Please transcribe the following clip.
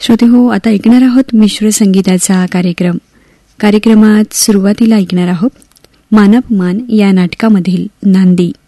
श्रोते हो, आता ऐकणार आहोत मिश्र संगीताचा कार्यक्रमात सुरुवातीला ऐकणार आहोत मानपमान या नाटकामधील नांदी.